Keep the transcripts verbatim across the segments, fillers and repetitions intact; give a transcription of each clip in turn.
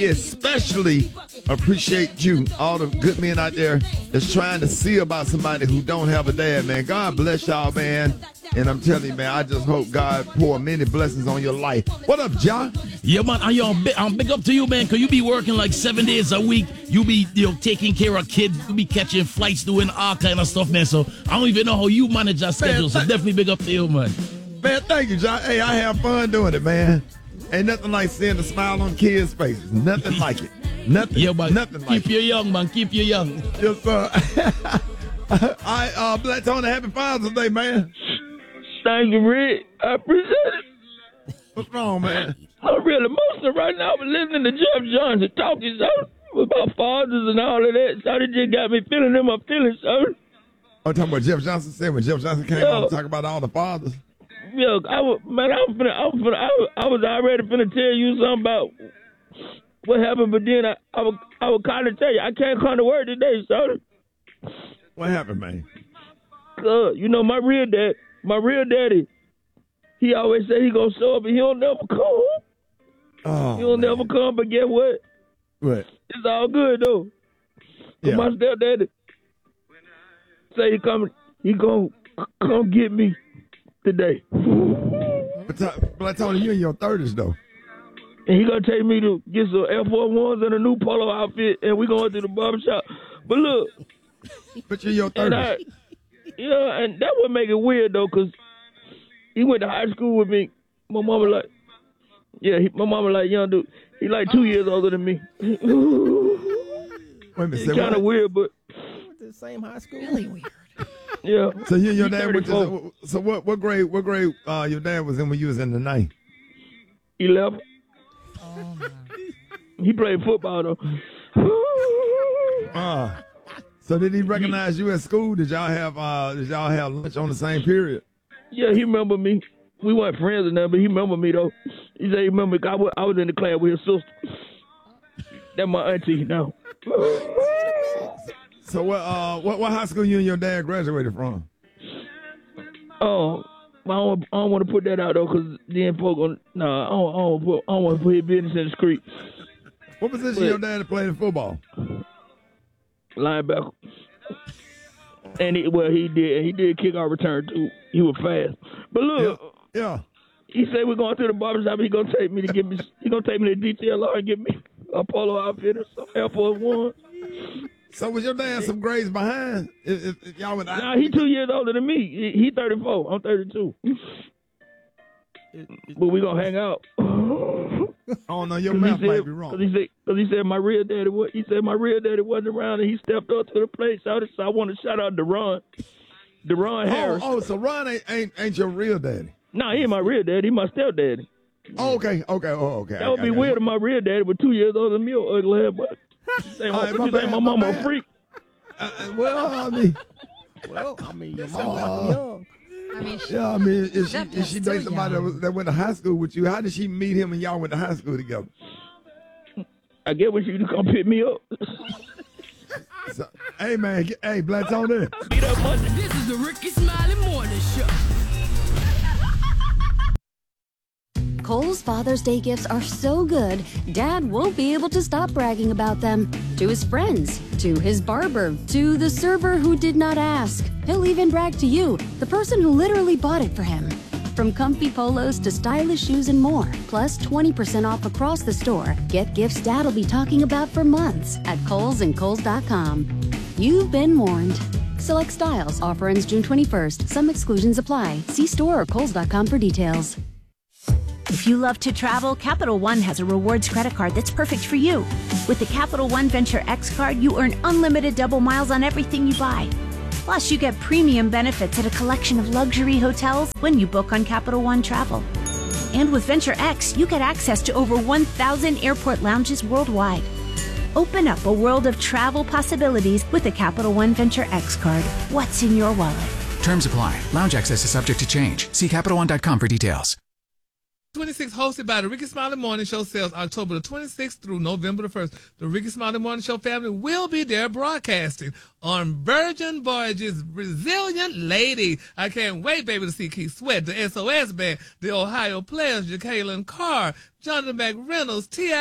especially appreciate you, all the good men out there that's trying to see about somebody who don't have a dad, man. God bless y'all, man. And I'm telling you, man, I just hope God pour many blessings on your life. What up, John? Yeah, man, I'm, I'm, big, I'm big up to you, man, because you be working like seven days a week. You be, you know, taking care of kids. You be catching flights, doing all kind of stuff, man. So I don't even know how you manage your schedule. Man, so definitely big up to you, man. Man, thank you, John. Hey, I have fun doing it, man. Ain't nothing like seeing the smile on kids' faces. Nothing like it. Nothing. Yeah, man. Nothing like Keep it. you young, man. Keep you young. Yes, sir. I, uh, Black Tony, happy Father's Day, man. Thank you, Rick. I appreciate it. What's wrong, man? I'm real emotional right now. I've been listening to Jeff Johnson talking so about fathers and all of that. So it just got me feeling in my feelings, so. I'm talking about Jeff Johnson said when Jeff Johnson came Yo. on to talk about all the fathers. Yo, I was, man, I was, finna, I, was finna, I, was, I was already finna tell you something about what happened, but then I, I, was, I was kind of tell you, I can't come to work today, so. What happened, man? Uh, you know, my real dad, my real daddy, he always say he gonna show up and he don't never come. Oh, he don't man. never come, but guess what? What? It's all good, though. Yeah. My stepdaddy say he come, he gonna come get me today. But, t- Black Tony, you in your thirties, though. And he gonna take me to get some Air Force Ones and a new polo outfit, and we going to the barbershop. But look, but you're in your and I, thirties. yeah, and that would make it weird though, cause he went to high school with me. My mama like, yeah, he, my mama like young dude. He like two years older than me. Wait a minute, It's say kind of what? weird, but The same high school. Really weird. yeah. So you and your He dad went thirty-four. to, so what? What grade? What grade? Uh, your dad was in when you was in the ninth. eleven. Oh, my. He played football though. Uh, so did he recognize you at school? Did y'all have uh, did y'all have lunch on the same period? Yeah, he remember me. We weren't friends or nothing, but he remember me though. He said he remember me. I was, I was in the class with his sister. That's my auntie now. So what? Uh, what? What high school you and your dad graduated from? Oh, I don't, I don't want to put that out though, cause then folk gonna nah. I don't, I don't, put, I don't want to put his business in the street. What position Wait. your dad played in football? Linebacker. And he, well, he did. He did kick our return too. He was fast. But look, Yeah. yeah. he said we're going to the barbershop. He gonna take me to get me. He gonna take me to D T L R and get me a polo outfit or some Air Force One. So was your dad some grades behind? If, if, if y'all went out? Nah, he two years older than me. He, he thirty-four. I'm thirty-two. But we gonna hang out. Oh no, your Cause math he might said, be wrong. Cause he said, cause he said my real daddy. What he said, my real daddy wasn't around, and he stepped up to the plate. Shouted, so I want to shout out Deron, Deron Harris. Oh, oh, so Ron ain't, ain't ain't your real daddy? Nah, he ain't my real daddy. He my stepdaddy. Oh, okay, okay, oh, okay. That would I be got weird you. if my real daddy was two years older than me, or ugly head. But you say, All right, what my you say, bad, my my mama a bad. freak. Uh, uh, well, I mean, Well, I mean, your mama Uh, young. I mean, she, yeah, I mean, if she That- if that's she still dates somebody that, young. was, that went to high school with you, how did she meet him and y'all went to high school together? I get what you to come pick me up. So, hey man, get, hey Black Tony. Get up Monday. This is the Ricky Smiley Morning Show. Kohl's Father's Day gifts are so good, Dad won't be able to stop bragging about them. To his friends, to his barber, to the server who did not ask. He'll even brag to you, the person who literally bought it for him. From comfy polos to stylish shoes and more, plus twenty percent off across the store. Get gifts Dad'll be talking about for months at Kohl's and Kohl's dot com. You've been warned. Select styles. Offer ends June twenty-first. Some exclusions apply. See store or Kohl's dot com for details. If you love to travel, Capital One has a rewards credit card that's perfect for you. With the Capital One Venture X card, you earn unlimited double miles on everything you buy. Plus, you get premium benefits at a collection of luxury hotels when you book on Capital One Travel. And with Venture X, you get access to over one thousand airport lounges worldwide. Open up a world of travel possibilities with the Capital One Venture X card. What's in your wallet? Terms apply. Lounge access is subject to change. See Capital One dot com for details. twenty-six, hosted by the Ricky Smiley Morning Show, sales October the twenty-sixth through November the first. The Ricky Smiley Morning Show family will be there broadcasting on Virgin Voyages Resilient Lady. I can't wait, baby, to see Keith Sweat, the S O S Band, the Ohio Players, Jacqueline Carr, Jonathan McReynolds, T I,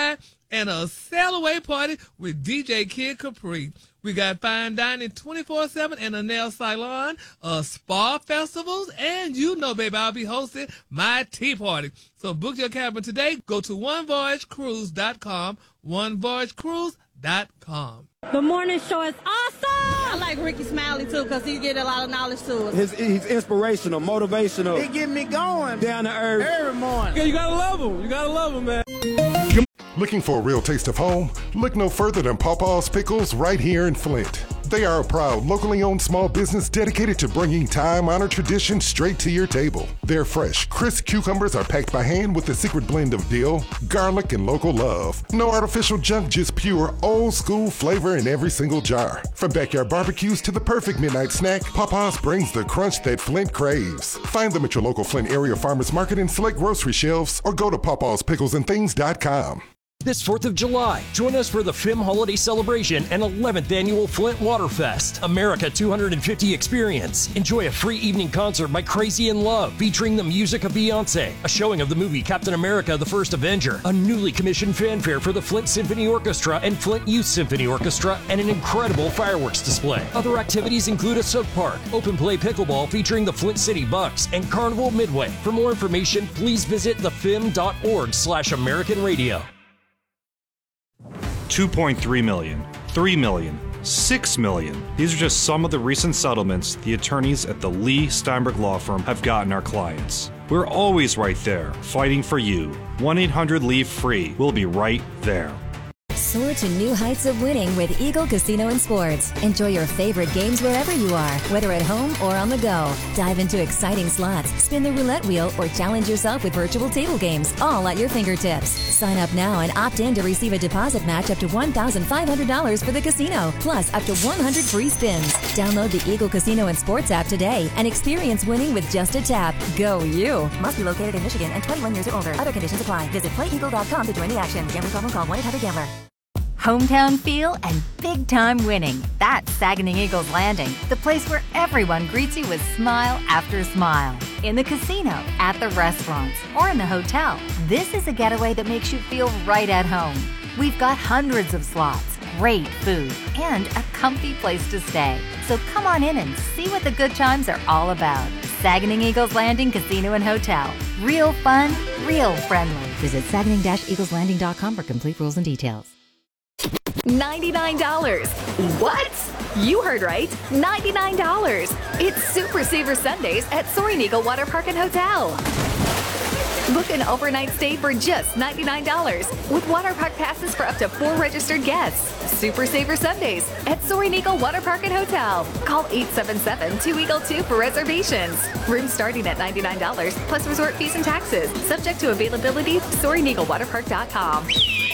and a sail away party with D J Kid Capri. We got fine dining twenty-four seven and a nail salon, uh, spa festivals, and you know, baby, I'll be hosting my tea party. So book your cabin today. Go to one voyage cruise dot com, one voyage cruise dot com. The morning show is awesome! I like Ricky Smiley, too, because he get a lot of knowledge to us. His, he's inspirational, motivational. He get me going. Down to earth. Every morning. Yeah, you gotta love him. You gotta love him, man. Looking for a real taste of home? Look no further than Papa's Pickles right here in Flint. They are a proud, locally owned small business dedicated to bringing time-honored tradition straight to your table. Their fresh, crisp cucumbers are packed by hand with a secret blend of dill, garlic, and local love. No artificial junk, just pure, old-school flavor in every single jar. From backyard barbecues to the perfect midnight snack, Papa's brings the crunch that Flint craves. Find them at your local Flint area farmers market and select grocery shelves, or go to papas pickles and things dot com. This fourth of July, join us for the F I M Holiday Celebration and eleventh Annual Flint Waterfest, America two hundred fifty Experience. Enjoy a free evening concert by Crazy in Love, featuring the music of Beyonce, a showing of the movie Captain America the First Avenger, a newly commissioned fanfare for the Flint Symphony Orchestra and Flint Youth Symphony Orchestra, and an incredible fireworks display. Other activities include a soak park, open play pickleball featuring the Flint City Bucks, and Carnival Midway. For more information, please visit the fim dot org slash American Radio. two point three million, three million, six million. These are just some of the recent settlements the attorneys at the Lee Steinberg Law Firm have gotten our clients. We're always right there, fighting for you. one eight hundred leave free. We'll be right there. Soar to new heights of winning with Eagle Casino and Sports. Enjoy your favorite games wherever you are, whether at home or on the go. Dive into exciting slots, spin the roulette wheel, or challenge yourself with virtual table games, all at your fingertips. Sign up now and opt in to receive a deposit match up to one thousand five hundred dollars for the casino, plus up to one hundred free spins. Download the Eagle Casino and Sports app today and experience winning with just a tap. Go you! Must be located in Michigan and twenty-one years or older. Other conditions apply. Visit play eagle dot com to join the action. Gambling problem, call one eight hundred gambler. Hometown feel and big-time winning. That's Saguenay Eagles Landing, the place where everyone greets you with smile after smile. In the casino, at the restaurants, or in the hotel, this is a getaway that makes you feel right at home. We've got hundreds of slots, great food, and a comfy place to stay. So come on in and see what the good times are all about. Saguenay Eagles Landing Casino and Hotel. Real fun, real friendly. Visit Saguenay Eagles Landing dot com for complete rules and details. ninety-nine dollars. What? You heard right. ninety-nine dollars. It's Super Saver Sundays at Soaring Eagle Water Park and Hotel. Book an overnight stay for just ninety-nine dollars with water park passes for up to four registered guests. Super Saver Sundays at Soaring Eagle Water Park and Hotel. Call eight seven seven, two eagle two for reservations. Rooms starting at ninety-nine dollars plus resort fees and taxes. Subject to availability. Soaring Eagle Water Park dot com.